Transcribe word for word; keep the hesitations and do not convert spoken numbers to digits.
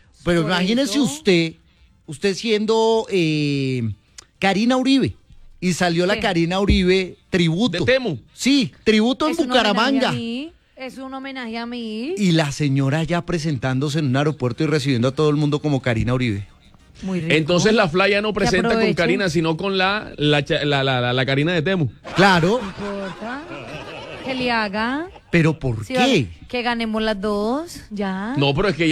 Pero Por imagínese eso. usted, usted siendo eh, Karina Uribe, y salió la ¿Qué? Karina Uribe tributo. De Temu. Sí, tributo en Es un homenaje Bucaramanga. a mí, Es un homenaje a mí. Y la señora ya presentándose en un aeropuerto y recibiendo a todo el mundo como Karina Uribe. Muy rico. Entonces la Fly ya no presenta con aproveche. Karina, sino con la, la, cha- la, la, la, la Karina de Temu. Claro, No importa. Que le haga. pero ¿por Sí, qué? vale, que ganemos las dos. Ya. No, pero es que